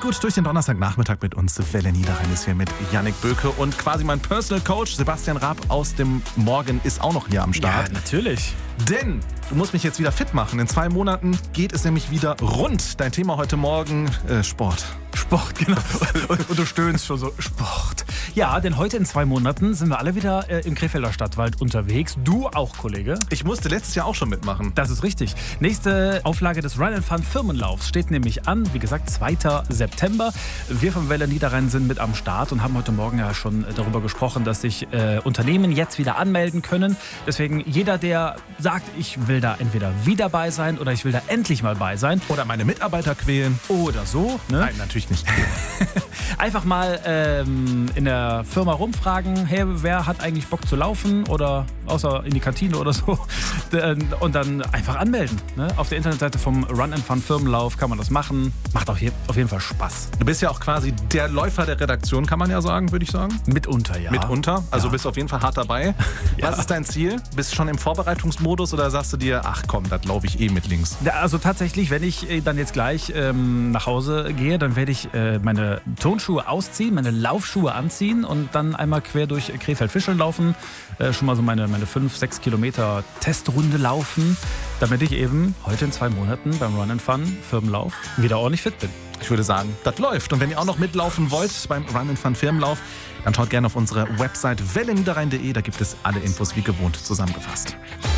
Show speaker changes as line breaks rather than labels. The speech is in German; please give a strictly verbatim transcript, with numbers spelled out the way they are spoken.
gut durch den Donnerstagnachmittag mit uns. Welle Niederrhein ist hier mit Yannick Böke und quasi mein Personal Coach Sebastian Raab aus dem Morgen ist auch noch hier am Start.
Ja, natürlich.
Denn du musst mich jetzt wieder fit machen. In zwei Monaten geht es nämlich wieder rund. Dein Thema heute Morgen, äh, Sport.
Sport, genau. Und, und du stöhnst schon so, Sport. Ja, denn heute in zwei Monaten sind wir alle wieder äh, im Krefelder Stadtwald unterwegs. Du auch, Kollege.
Ich musste letztes Jahr auch schon mitmachen.
Das ist richtig. Nächste Auflage des Run and Fun Firmenlaufs steht nämlich an. Wie gesagt, zweiter September. Wir vom Welle Niederrhein sind mit am Start und haben heute Morgen ja schon darüber gesprochen, dass sich äh, Unternehmen jetzt wieder anmelden können. Deswegen jeder, der sagt, ich will da entweder wieder dabei sein oder ich will da endlich mal bei sein.
Oder meine Mitarbeiter quälen.
Oder so. Ne?
Nein, natürlich nicht.
Einfach mal ähm, in der Firma rumfragen, hey, wer hat eigentlich Bock zu laufen oder außer in die Kantine oder so und dann einfach anmelden. Ne? Auf der Internetseite vom Run and Fun Firmenlauf kann man das machen. Macht auch hier auf jeden Fall Spaß.
Du bist ja auch quasi der Läufer der Redaktion, kann man ja sagen, würde ich sagen.
Mitunter, ja.
Mitunter? Also
ja.
Bist auf jeden Fall hart dabei.
Ja.
Was ist dein Ziel? Bist du schon im Vorbereitungsmodus oder sagst du dir, ach komm, das laufe ich eh mit links?
Also tatsächlich, wenn ich dann jetzt gleich ähm, nach Hause gehe, dann werde ich äh, meine Turnschuhe ausziehen, meine Laufschuhe anziehen und dann einmal quer durch Krefeld-Fischeln laufen, äh, schon mal so meine, meine fünf, sechs Kilometer Testrunde laufen, damit ich eben heute in zwei Monaten beim Run and Fun Firmenlauf wieder ordentlich fit bin.
Ich würde sagen, das läuft. Und wenn ihr auch noch mitlaufen wollt beim Run and Fun Firmenlauf, dann schaut gerne auf unsere Website welle niederrhein punkt de, da gibt es alle Infos wie gewohnt zusammengefasst.